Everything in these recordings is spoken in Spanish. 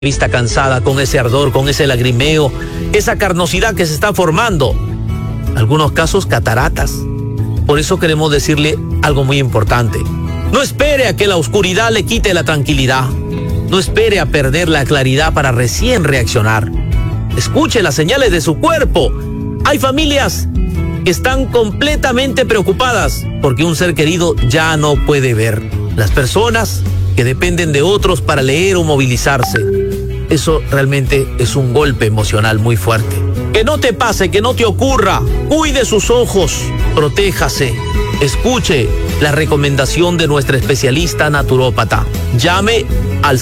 vista cansada, con ese ardor, con ese lagrimeo, esa carnosidad que se está formando. En algunos casos, cataratas. Por eso queremos decirle algo muy importante. No espere a que la oscuridad le quite la tranquilidad. No espere a perder la claridad para recién reaccionar. Escuche las señales de su cuerpo. Hay familias que están completamente preocupadas porque un ser querido ya no puede ver. Las personas que dependen de otros para leer o movilizarse. Eso realmente es un golpe emocional muy fuerte. Que no te pase, que no te ocurra. Cuide sus ojos, protéjase. Escuche la recomendación de nuestra especialista naturópata. Llame al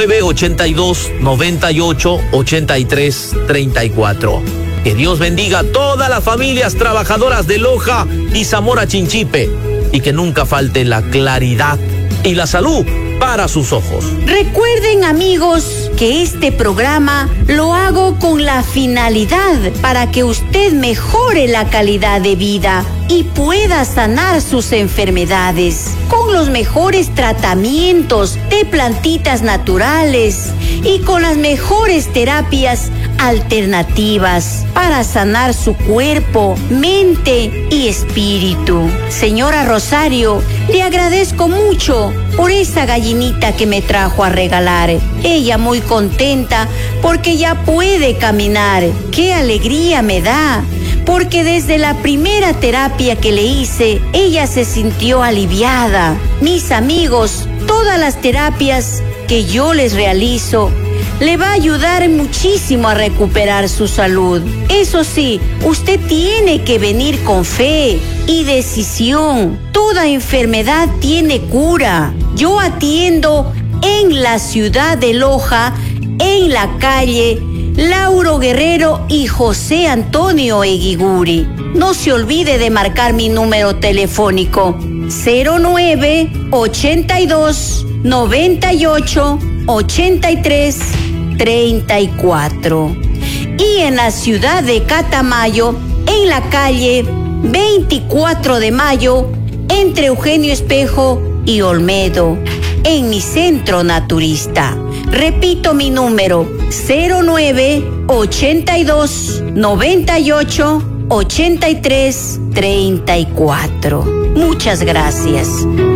0982-98-8334. Que Dios bendiga a todas las familias trabajadoras de Loja y Zamora Chinchipe. Y que nunca falte la claridad y la salud para sus ojos. Recuerden, amigos, que este programa lo hago con la finalidad para que usted mejore la calidad de vida y pueda sanar sus enfermedades con los mejores tratamientos de plantitas naturales y con las mejores terapias alternativas para sanar su cuerpo, mente y espíritu. Señora Rosario, le agradezco mucho por esa gallinita que me trajo a regalar. Ella muy contenta porque ya puede caminar. ¡Qué alegría me da! Porque desde la primera terapia que le hice, ella se sintió aliviada. Mis amigos, todas las terapias que yo les realizo le va a ayudar muchísimo a recuperar su salud. Eso sí, usted tiene que venir con fe y decisión. Toda enfermedad tiene cura. Yo atiendo en la ciudad de Loja, en la calle Lauro Guerrero y José Antonio Eguiguri. No se olvide de marcar mi número telefónico 0982 98 83 34. Y en la ciudad de Catamayo, en la calle 24 de Mayo, entre Eugenio Espejo y Olmedo, en mi centro naturista. Repito mi número, 0982 98 83 34. Muchas gracias.